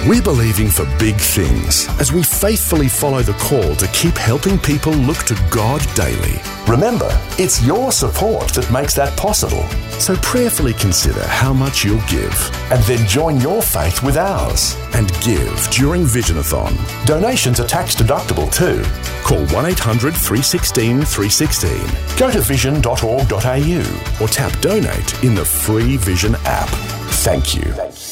We're believing for big things as we faithfully follow the call to keep helping people look to God daily. Remember, it's your support that makes that possible. So prayerfully consider how much you'll give and then join your faith with ours and give during Visionathon. Donations are tax deductible too. Call 1-800-316-316. Go to vision.org.au or tap donate in the free Vision app. Thank you.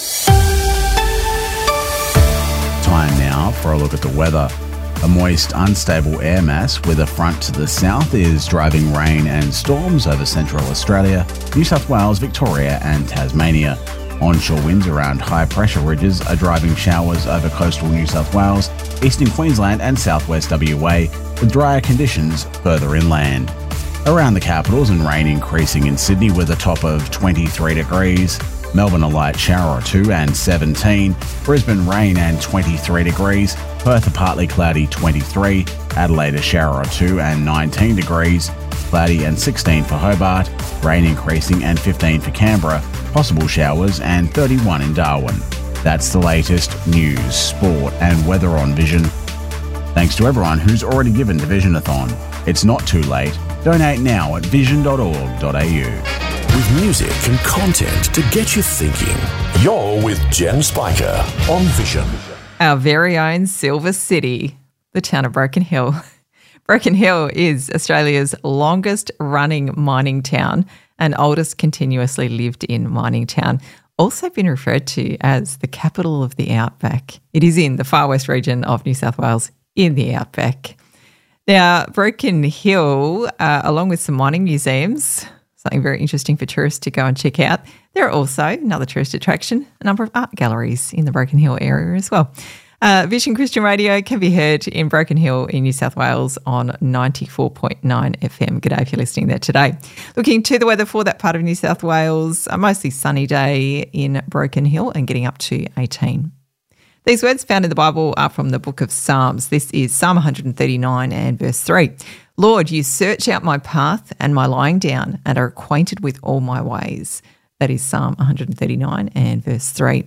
Time now for a look at the weather. A moist, unstable air mass with a front to the south is driving rain and storms over central Australia, New South Wales, Victoria and Tasmania. Onshore winds around high-pressure ridges are driving showers over coastal New South Wales, eastern Queensland and southwest WA, with drier conditions further inland. Around the capitals and rain increasing in Sydney with a top of 23 degrees. Melbourne a light shower or two and 17. Brisbane rain and 23 degrees. Perth a partly cloudy 23. Adelaide a shower or two and 19 degrees. Cloudy and 16 for Hobart. Rain increasing and 15 for Canberra. Possible showers and 31 in Darwin. That's the latest news, sport and weather on Vision. Thanks to everyone who's already given to Visionathon. It's not too late. Donate now at vision.org.au. With music and content to get you thinking. You're with Jen Spiker on Vision. Our very own Silver City, the town of Broken Hill. Broken Hill is Australia's longest running mining town and oldest continuously lived in mining town. Also been referred to as the capital of the Outback. It is in the far west region of New South Wales in the Outback. Now, Broken Hill, along with some mining museums, something very interesting for tourists to go and check out. There are also, another tourist attraction, a number of art galleries in the Broken Hill area as well. Vision Christian Radio can be heard in Broken Hill in New South Wales on 94.9 FM. Good day if you're listening there today. Looking to the weather for that part of New South Wales, a mostly sunny day in Broken Hill and getting up to 18. These words found in the Bible are from the book of Psalms. This is Psalm 139 and verse 3. Lord, you search out my path and my lying down and are acquainted with all my ways. That is Psalm 139 and verse 3.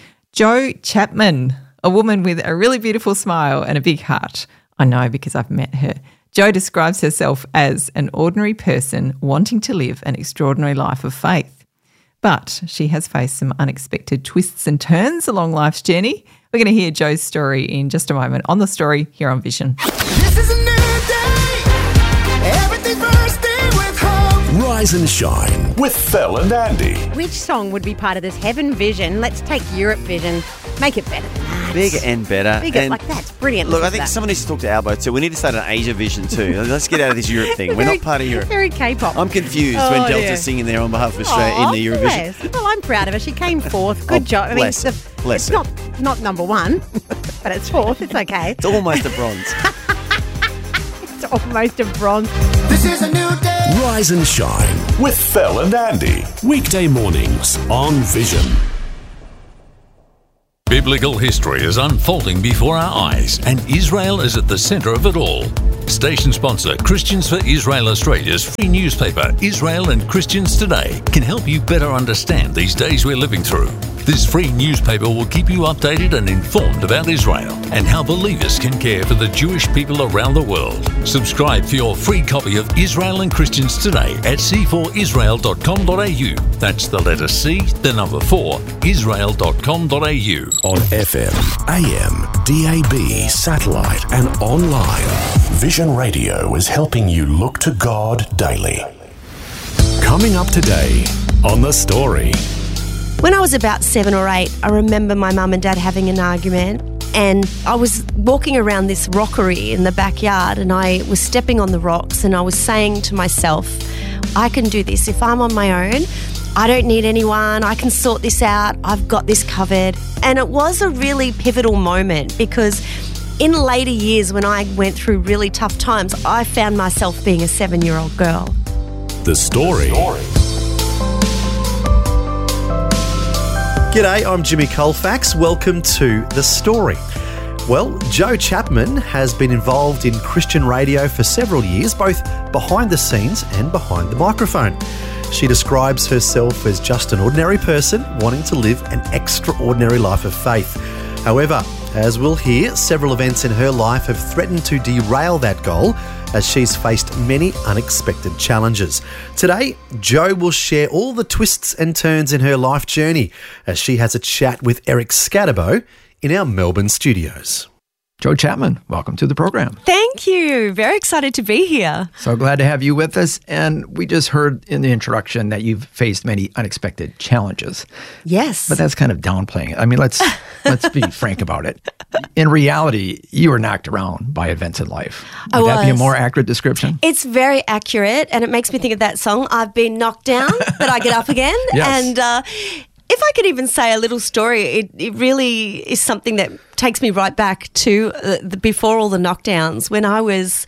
Jo Chapman, a woman with a really beautiful smile and a big heart. I know because I've met her. Jo describes herself as an ordinary person wanting to live an extraordinary life of faith. But she has faced some unexpected twists and turns along life's journey. We're going to hear Jo's story in just a moment on The Story here on Vision. This is a new day. Everything bursting with hope. Rise and Shine with Phil and Andy. Which song would be part of this Heaven Vision? Let's take Europe Vision. Make it better than that. Bigger and better. Bigger, and like that's brilliant. Look, I think someone needs to talk to Albo too. We need to start an Asia Vision too. Let's get out of this Europe thing. We're not part of Europe. Very K-pop. I'm confused when Delta's singing there on behalf of Australia in the Eurovision. Bless. Well, I'm proud of her. She came fourth. Good job. I mean, bless her. Bless it's her. not number one, but it's fourth. It's okay. It's almost a bronze. It's almost a bronze. This is a new day. Rise and Shine with Phil and Andy. Weekday mornings on Vision. Biblical history is unfolding before our eyes, and Israel is at the centre of it all. Station sponsor Christians for Israel Australia's free newspaper, Israel and Christians Today, can help you better understand these days we're living through. This free newspaper will keep you updated and informed about Israel and how believers can care for the Jewish people around the world. Subscribe for your free copy of Israel and Christians Today at c4israel.com.au. That's the letter C, the number 4, israel.com.au. On FM, AM, DAB, satellite and online, Vision Radio is helping you look to God daily. Coming up today on The Story. When I was about 7 or 8, I remember my mum and dad having an argument, and I was walking around this rockery in the backyard and I was stepping on the rocks and I was saying to myself, I can do this. If I'm on my own, I don't need anyone. I can sort this out. I've got this covered. And it was a really pivotal moment because in later years when I went through really tough times, I found myself being a 7-year-old girl. The Story. G'day, I'm Jimmy Colfax. Welcome to The Story. Well, Jo Chapman has been involved in Christian radio for several years, both behind the scenes and behind the microphone. She describes herself as just an ordinary person wanting to live an extraordinary life of faith. However, as we'll hear, several events in her life have threatened to derail that goal as she's faced many unexpected challenges. Today, Jo will share all the twists and turns in her life journey as she has a chat with Eric Scatterbo in our Melbourne studios. Jo Chapman, welcome to the program. Thank you. Very excited to be here. So glad to have you with us. And we just heard in the introduction that you've faced many unexpected challenges. Yes. But that's kind of downplaying it. I mean, let's be frank about it. In reality, you were knocked around by events in life. Would that be a more accurate description? It's very accurate, and it makes me think of that song, I've Been Knocked Down, but I Get Up Again. Yes. And if I could even say a little story, it really is something that takes me right back to before all the knockdowns, when I was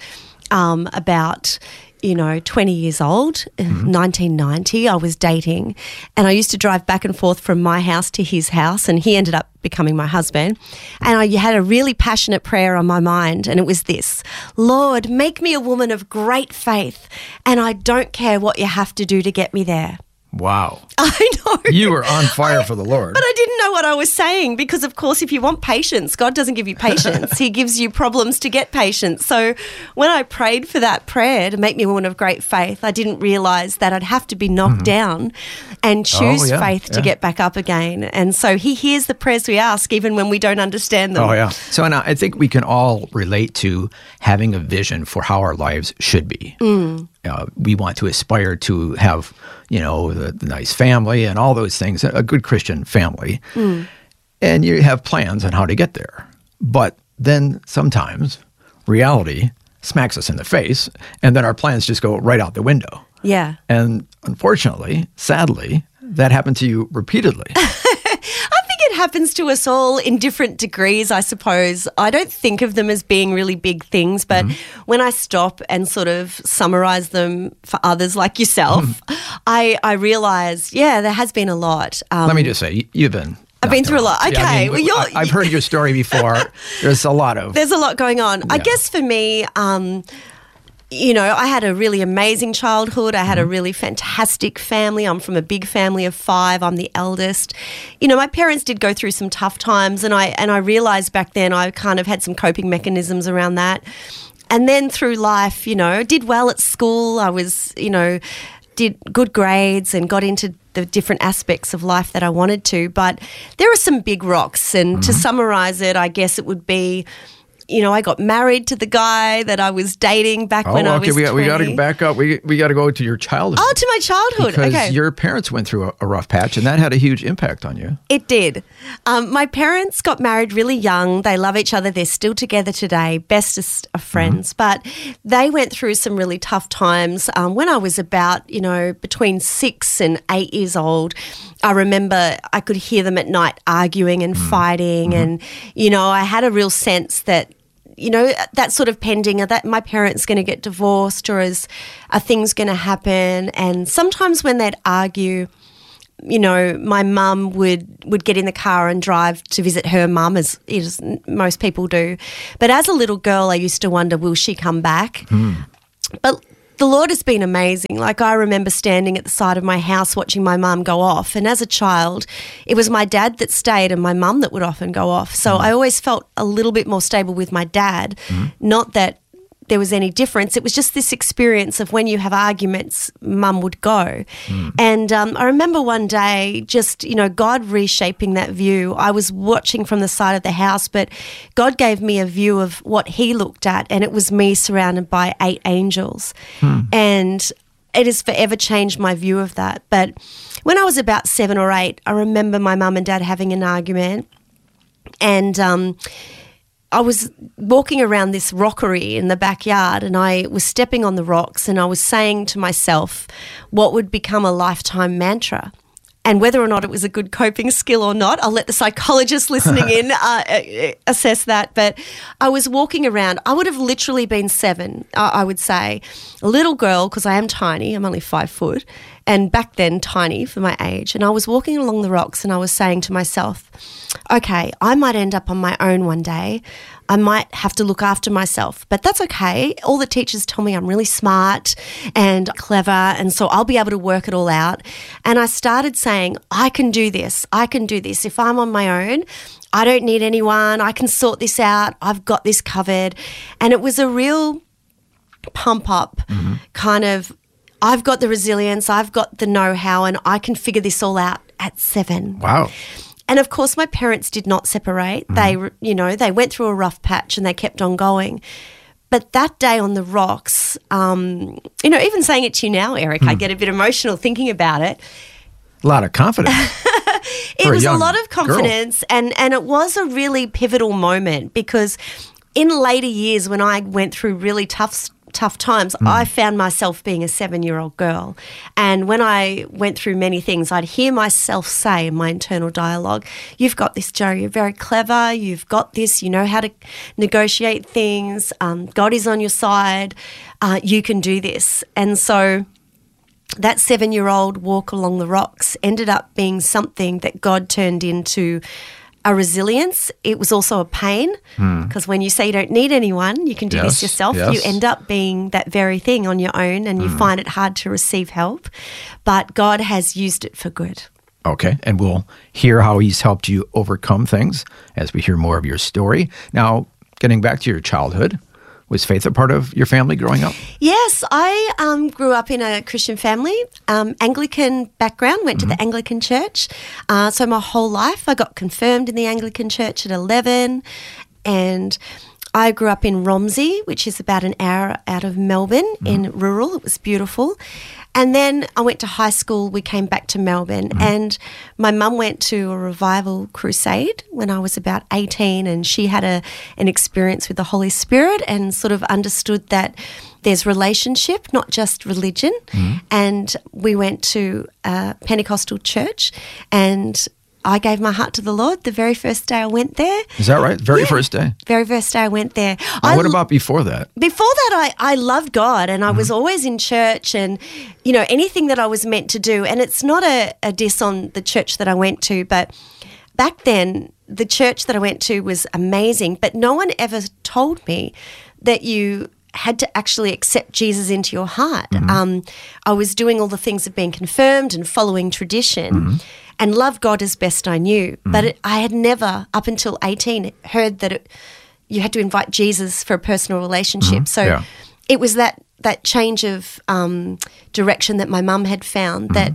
about 20 years old, 1990, I was dating, and I used to drive back and forth from my house to his house, and he ended up becoming my husband. And I had a really passionate prayer on my mind, and it was this: Lord, make me a woman of great faith, and I don't care what you have to do to get me there. Wow. I know. You were on fire for the Lord. But I didn't know what I was saying because, of course, if you want patience, God doesn't give you patience. He gives you problems to get patience. So when I prayed for that prayer to make me a woman of great faith, I didn't realise that I'd have to be knocked down and choose faith to get back up again. And so he hears the prayers we ask even when we don't understand them. Oh, yeah. So and I think we can all relate to having a vision for how our lives should be. We want to aspire to have, the nice family and all those things, a good Christian family. And you have plans on how to get there. But then sometimes reality smacks us in the face, and then our plans just go right out the window. Yeah. And unfortunately, sadly, that happened to you repeatedly. It happens to us all in different degrees, I suppose. I don't think of them as being really big things, but when I stop and sort of summarize them for others like yourself, I realize, there has been a lot. Let me just say, you've been... I've been through a lot. Okay. I've heard your story before. There's a lot going on. Yeah. I guess for me... I had a really amazing childhood. I had a really fantastic family. I'm from a big family of 5. I'm the eldest. My parents did go through some tough times, and I realised back then I kind of had some coping mechanisms around that. And then through life, did well at school. I was, did good grades and got into the different aspects of life that I wanted to. But there are some big rocks, and to summarise it, I guess it would be... I got married to the guy that I was dating back when I was 20. We got to back up. We got to go to your childhood. Oh, to my childhood. Because your parents went through a rough patch, and that had a huge impact on you. It did. My parents got married really young. They love each other. They're still together today, bestest of friends. But they went through some really tough times. When I was about, between 6 and 8 years old, I remember I could hear them at night arguing and fighting. And, I had a real sense that, that sort of pending, that my parents going to get divorced, or are things going to happen? And sometimes when they'd argue, my mum would get in the car and drive to visit her mum, as most people do. But as a little girl, I used to wonder, will she come back? But the Lord has been amazing. Like, I remember standing at the side of my house watching my mum go off. And as a child, it was my dad that stayed and my mum that would often go off. So I always felt a little bit more stable with my dad. Not that there was any difference. It was just this experience of when you have arguments, mum would go. And I remember one day just, God reshaping that view. I was watching from the side of the house, but God gave me a view of what he looked at, and it was me surrounded by 8 angels. And it has forever changed my view of that. But when I was about 7 or 8, I remember my mum and dad having an argument, and I was walking around this rockery in the backyard, and I was stepping on the rocks, and I was saying to myself what would become a lifetime mantra. And whether or not it was a good coping skill or not, I'll let the psychologist listening in assess that. But I was walking around. I would have literally been 7, I would say. A little girl, because I am tiny. I'm only 5 foot. And back then, tiny for my age. And I was walking along the rocks, and I was saying to myself, okay, I might end up on my own one day. I might have to look after myself, but that's okay. All the teachers tell me I'm really smart and clever, and so I'll be able to work it all out. And I started saying, I can do this. I can do this. If I'm on my own, I don't need anyone. I can sort this out. I've got this covered. And it was a real pump up kind of, I've got the resilience, I've got the know-how, and I can figure this all out at 7. Wow. And of course, my parents did not separate. They, they went through a rough patch and they kept on going. But that day on the rocks, even saying it to you now, Eric, I get a bit emotional thinking about it. A lot of confidence. It was a lot of confidence, and it was a really pivotal moment, because in later years when I went through really tough times, I found myself being a 7-year-old girl. And when I went through many things, I'd hear myself say in my internal dialogue, "You've got this, Jo, you're very clever, you've got this, you know how to negotiate things, God is on your side, you can do this." And so that 7-year-old walk along the rocks ended up being something that God turned into a resilience. It was also a pain, because when you say you don't need anyone, you can do this yourself, you end up being that very thing on your own, and you find it hard to receive help. But God has used it for good. Okay, and we'll hear how he's helped you overcome things as we hear more of your story. Now, getting back to your childhood, was faith a part of your family growing up? Yes, I grew up in a Christian family, Anglican background, went to the Anglican church. So my whole life I got confirmed in the Anglican church at 11, and I grew up in Romsey, which is about an hour out of Melbourne, in rural. It was beautiful. And then I went to high school. We came back to Melbourne, and my mum went to a revival crusade when I was about 18, and she had an experience with the Holy Spirit and sort of understood that there's relationship, not just religion. And we went to a Pentecostal church, and I gave my heart to the Lord the very first day I went there. Is that right? Very first day? Very first day I went there. What about before that? Before that, I loved God, and I was always in church, and, anything that I was meant to do. And it's not a diss on the church that I went to, but back then, the church that I went to was amazing, but no one ever told me that you had to actually accept Jesus into your heart. I was doing all the things of being confirmed and following tradition, and loved God as best I knew. But I had never, up until 18, heard that you had to invite Jesus for a personal relationship. So it was that change of direction that my mum had found, that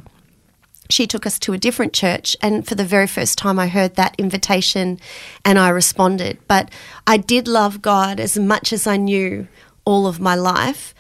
she took us to a different church, and for the very first time I heard that invitation and I responded. But I did love God as much as I knew all of my life.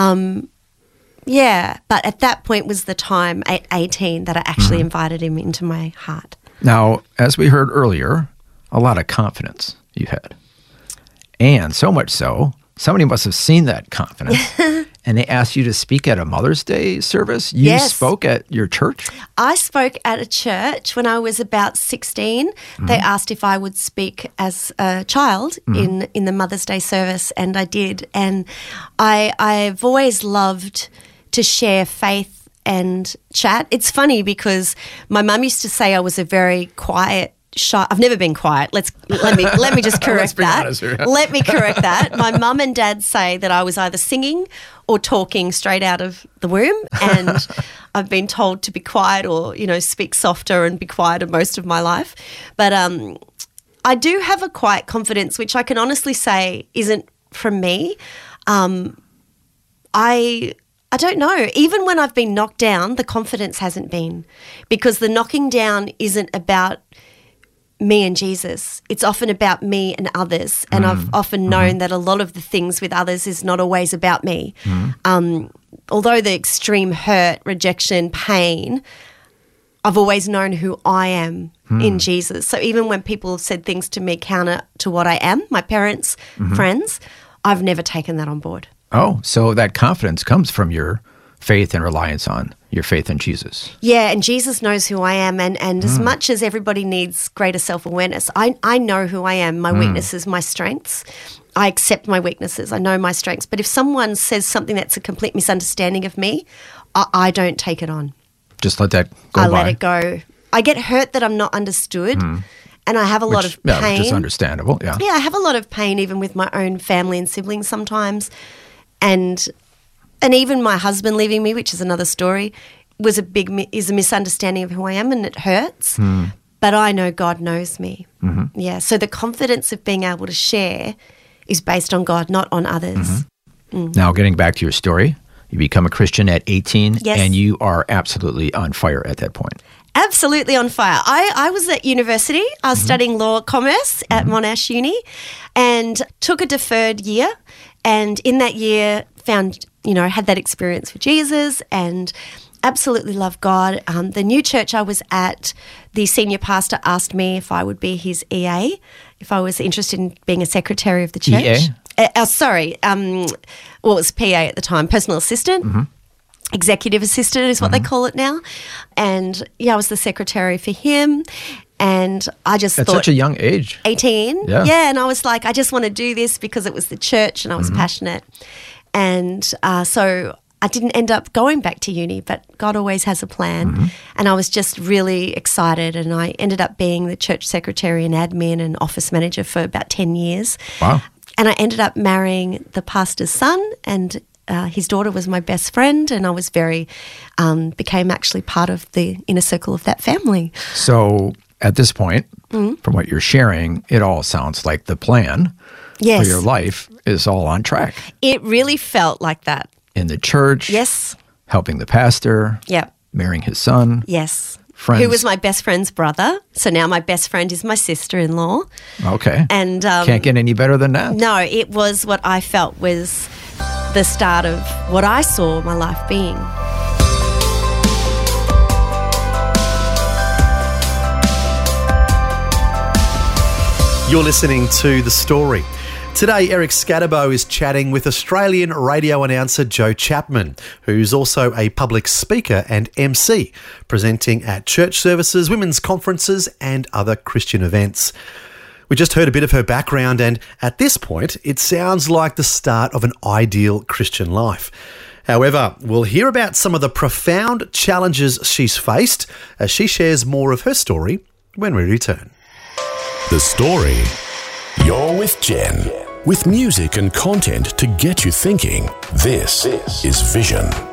But at that point was the time at 18 that I actually invited him into my heart. Now, as we heard earlier, a lot of confidence you had. And so much so, somebody must have seen that confidence and they asked you to speak at a Mother's Day service. You spoke at your church? I spoke at a church when I was about 16. They asked if I would speak as a child in the Mother's Day service, and I did. And I've always loved to share faith and chat. It's funny because my mum used to say I was a very quiet, shy. I've never been quiet. Let me just correct that. Let me correct that. My mum and dad say that I was either singing or talking straight out of the womb, and I've been told to be quiet or speak softer and be quieter most of my life. But I do have a quiet confidence, which I can honestly say isn't from me. I don't know. Even when I've been knocked down, the confidence hasn't been, because the knocking down isn't about me and Jesus. It's often about me and others. And I've often known that a lot of the things with others is not always about me. Although the extreme hurt, rejection, pain, I've always known who I am in Jesus. So even when people have said things to me counter to what I am, my parents, friends, I've never taken that on board. Oh, so that confidence comes from your faith and reliance on your faith in Jesus. Yeah, and Jesus knows who I am. And as much as everybody needs greater self-awareness, I know who I am, my weaknesses, my strengths. I accept my weaknesses. I know my strengths. But if someone says something that's a complete misunderstanding of me, I don't take it on. Just let that go by. I let it go. I get hurt that I'm not understood. And I have a lot of pain. Which is understandable, yeah. Yeah, I have a lot of pain even with my own family and siblings sometimes. And even my husband leaving me, which is another story, is a misunderstanding of who I am, and it hurts. but I know God knows me. Mm-hmm. Yeah, so the confidence of being able to share is based on God, not on others. Now, getting back to your story, you become a Christian at 18, Yes. and you are absolutely on fire at that point. Absolutely on fire. I was at university. I was studying law commerce at Monash Uni and took a deferred year. And in that year found, had that experience with Jesus and absolutely loved God. The new church I was at, the senior pastor asked me if I would be his EA, if I was interested in being a secretary of the church. EA? It was PA at the time, personal assistant. Executive assistant is what they call it now. And I was the secretary for him. And I just At thought... such a young age. 18. Yeah. And I was like, I just want to do this because it was the church and I was passionate. And so I didn't end up going back to uni, but God always has a plan. And I was just really excited, and I ended up being the church secretary and admin and office manager for about 10 years. Wow. And I ended up marrying the pastor's son, and his daughter was my best friend, and I was became actually part of the inner circle of that family. So at this point, from what you're sharing, it all sounds like the plan Yes. for your life is all on track. It really felt like that. In the church, Yes. helping the pastor, Yep. marrying his son. Yes. Friends. Who was my best friend's brother. So now my best friend is my sister-in-law. Okay. And Can't get any better than that. no, it was what I felt was the start of what I saw my life being. You're listening to The Story. Today, Eric Scatterbo is chatting with Australian radio announcer Joe Chapman, who's also a public speaker and MC, presenting at church services, women's conferences and other Christian events. We just heard a bit of her background, and at this point, it sounds like the start of an ideal Christian life. However, we'll hear about some of the profound challenges she's faced as she shares more of her story when we return. The Story. You're with Jen. With music and content to get you thinking. This is Vision.